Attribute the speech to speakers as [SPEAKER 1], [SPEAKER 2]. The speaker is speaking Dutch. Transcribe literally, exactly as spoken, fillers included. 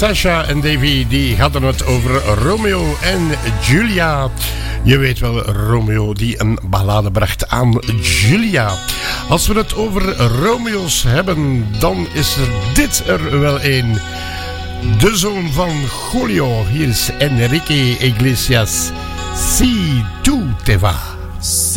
[SPEAKER 1] Sasha en Davy die hadden het over Romeo en Julia. Je weet wel, Romeo die een ballade bracht aan Julia. Als we het over Romeo's hebben, dan is er dit er wel een. De zoon van Julio, hier is Enrique Iglesias. Si tu te vas.